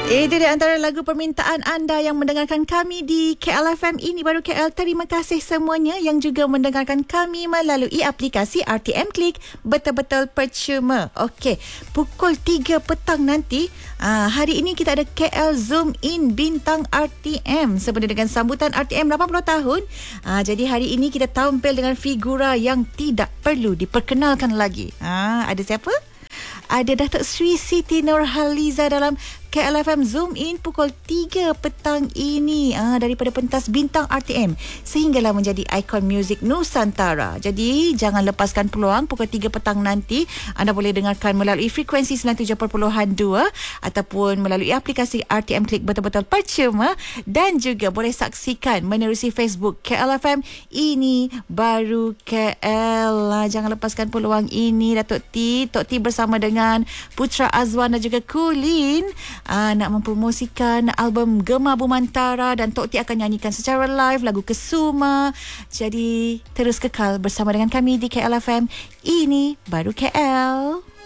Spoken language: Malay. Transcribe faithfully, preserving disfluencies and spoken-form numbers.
Itu dia antara lagu permintaan anda yang mendengarkan kami di K L F M Ini Baru K L. Terima kasih semuanya yang juga mendengarkan kami melalui aplikasi R T M Klik. Betul-betul percuma. Okey, pukul tiga petang nanti, aa, hari ini kita ada K L Zoom In Bintang R T M sempena dengan sambutan R T M lapan puluh tahun. Aa, jadi hari ini kita tampil dengan figura yang tidak perlu diperkenalkan lagi. Aa, ada siapa? Ada Datuk Sri Siti Nurhaliza dalam K L F M Zoom In pukul tiga petang ini, ah, daripada pentas bintang R T M sehinggalah menjadi ikon muzik Nusantara. Jadi jangan lepaskan peluang. Pukul tiga petang nanti anda boleh dengarkan melalui frekuensi sembilan puluh tujuh perpuluhan dua ataupun melalui aplikasi R T M Klik betul-betul percuma, dan juga boleh saksikan menerusi Facebook K L F M Ini Baru K L. Ah, jangan lepaskan peluang ini. Datuk T, Tok T bersama dengan Putra Azwan dan juga Kulin Aa, nak mempromosikan album Gema Bumantara, dan Tok T akan nyanyikan secara live lagu Kesuma. Jadi terus kekal bersama dengan kami di K L F M Ini Baru K L.